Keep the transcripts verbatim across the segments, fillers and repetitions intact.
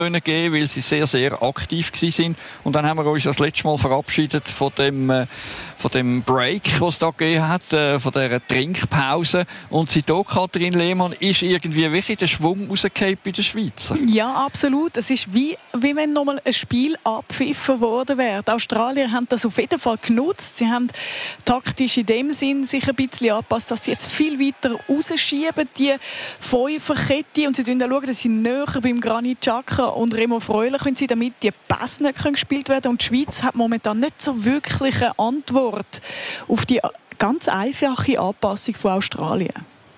gegeben, weil sie sehr, sehr aktiv waren. Und dann haben wir uns das letzte Mal verabschiedet von dem, äh, von dem Break, den es da gegeben hat, äh, von dieser Trinkpause. Und seitdem, Katrin Lehmann, ist irgendwie wirklich der Schwung rausgefallen bei den Schweizer. Ja, absolut. Es ist wie, wie wenn nochmal ein Spiel abgepfiffen worden wäre. Die Australier haben das auf jeden Fall genutzt. Sie haben taktisch in dem Sinn sich ein bisschen angepasst, dass sie jetzt viel weiter rausschieben, die Fünferkette. Und sie schauen, dass sie näher beim Granit Xhaka und Remo Freuler sind, damit die Pässe nicht gespielt werden können. Und die Schweiz hat momentan nicht so wirklich eine Antwort auf die ganz einfache Anpassung von Australien.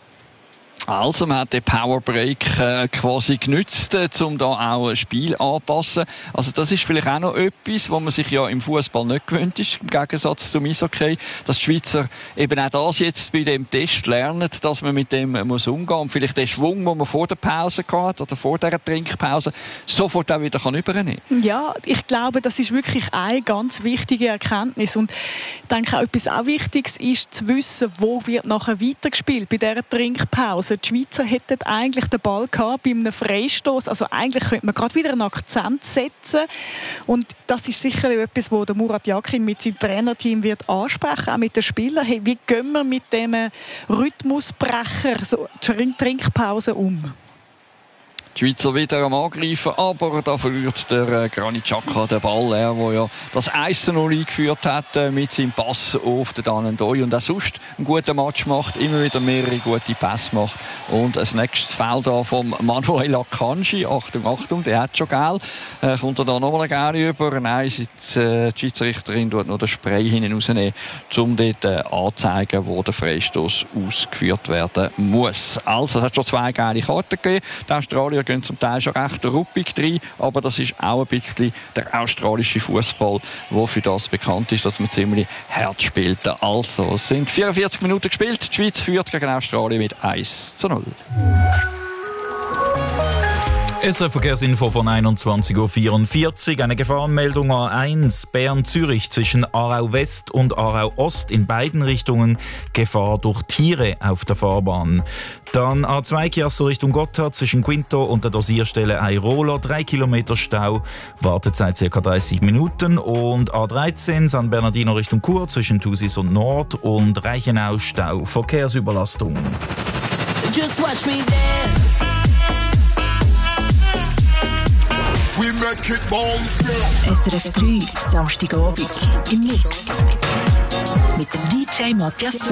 Also, man hat den Powerbreak äh, quasi genützt, äh, um da auch ein Spiel anzupassen. Also, das ist vielleicht auch noch etwas, was man sich ja im Fußball nicht gewöhnt ist, im Gegensatz zum Eishockey, dass die Schweizer eben auch das jetzt bei dem Test lernen, dass man mit dem muss umgehen und vielleicht den Schwung, den man vor der Pause hatte oder vor dieser Trinkpause, sofort auch wieder kann übernehmen kann. Ja, ich glaube, das ist wirklich eine ganz wichtige Erkenntnis. Und ich denke, auch etwas auch Wichtiges ist, zu wissen, wo wird nachher weitergespielt bei dieser Trinkpause. Die Schweizer hätten eigentlich den Ball gehabt bei einem Freistoß. Also eigentlich könnte man gerade wieder einen Akzent setzen. Und das ist sicher etwas, wo der Murat Yakin mit seinem Trainerteam wird ansprechen, auch mit den Spielern. Hey, wie gehen wir mit dem Rhythmusbrecher, so Trinkpause um? Die Schweizer wieder am Angreifen, aber da verliert der äh, Granit Xhaka den Ball, er, der ja das eins zu null eingeführt hat äh, mit seinem Pass auf den Dan N'Doye und auch sonst einen guten Match macht, immer wieder mehrere gute Pässe macht. Und das nächste Foul da vom Manuel Akanji, Achtung, Achtung, der hat schon Gel, äh, kommt er da nochmal Gel über? Nein, die, äh, die Schiedsrichterin tut noch den Spray hinten rausnehmen, um dort äh, anzuzeigen, wo der Freistoß ausgeführt werden muss. Also, es hat schon zwei geile Karten gegeben. Die Australier gehen zum Teil schon recht ruppig rein, aber das ist auch ein bisschen der australische Fußball, der für das bekannt ist, dass man ziemlich hart spielt. Also, es sind vierundvierzig Minuten gespielt. Die Schweiz führt gegen Australien mit eins zu null. S R F-Verkehrsinfo von einundzwanzig Uhr vierundvierzig. Eine Gefahrenmeldung A eins Bern-Zürich zwischen Aarau West und Aarau Ost in beiden Richtungen Gefahr durch Tiere auf der Fahrbahn. Dann A zwei Chiasso Richtung Gotthard zwischen Quinto und der Dosierstelle Airola. Drei Kilometer Stau, Wartezeit ca. dreißig Minuten. Und A dreizehn San Bernardino Richtung Chur zwischen Thusis und Nord und Reichenau Stau. Verkehrsüberlastung. Just watch me dance. S R F drei, Samstagabend im Mix. Mit dem D J Matthias